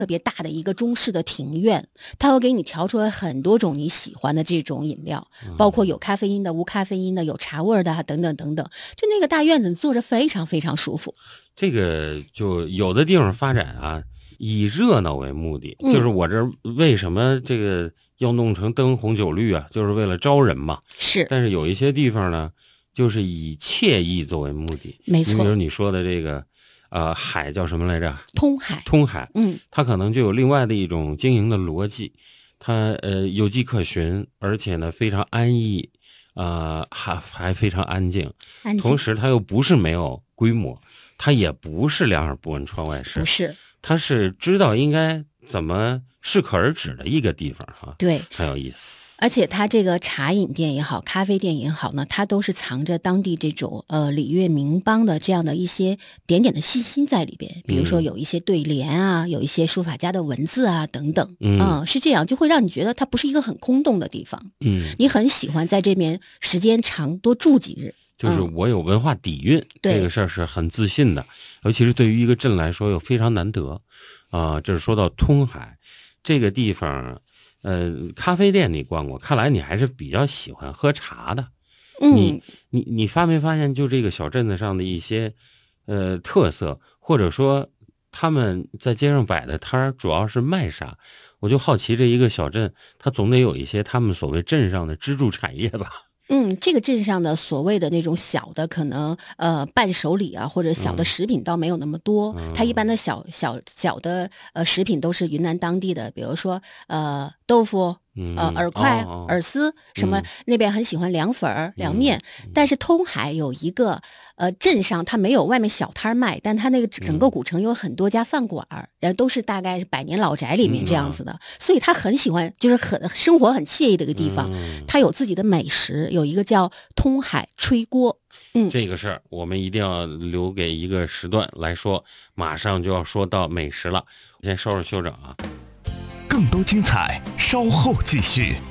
特别大的一个中式的庭院，它会给你调出来很多种你喜欢的这种饮料，包括有咖啡因的、无咖啡因的、有茶味的等等等等。就那个大院子坐着非常非常舒服。 这个就有的地方发展啊，以热闹为目的，就是我这为什么这个要弄成灯红酒绿啊，就是为了招人嘛。 是， 但是有一些地方呢，就是以惬意作为目的。 没错。 你比如你说的这个，海叫什么来着？ 通海。 通海，它可能就有另外的一种经营的逻辑，它有迹可循，而且呢非常安逸，还非常安静。同时它又不是没有规模，它也不是两耳不闻窗外事， 不是， 它是知道应该怎么适可而止的一个地方哈。 对， 很有意思。 而且它这个茶饮店也好，咖啡店也好呢，它都是藏着当地这种礼乐名邦的这样的一些点点的信息在里边，比如说有一些对联啊，有一些书法家的文字啊等等，是这样，就会让你觉得它不是一个很空洞的地方，你很喜欢在这边时间长多住几日。 就是我有文化底蕴，这个事儿是很自信的，尤其是对于一个镇来说又非常难得这是说到通海这个地方。咖啡店你逛过，看来你还是比较喜欢喝茶的。你发没发现，就这个小镇子上的一些特色，或者说他们在街上摆的摊儿，主要是卖啥？我就好奇，这一个小镇，它总得有一些他们所谓镇上的支柱产业吧？ 这个镇上的所谓的那种小的可能伴手礼啊，或者小的食品倒没有那么多，它一般的小的食品都是云南当地的，比如说豆腐。饵块、饵丝什么，那边很喜欢凉粉、凉面。但是通海有一个镇上，它没有外面小摊卖，但它那个整个古城有很多家饭馆，然后都是大概是百年老宅里面这样子的，所以他很喜欢，就是很生活很惬意的一个地方。它有自己的美食，有一个叫通海炊锅。 这个事儿我们一定要留给一个时段来说，马上就要说到美食了。先收拾休整啊。 更多精彩稍后继续。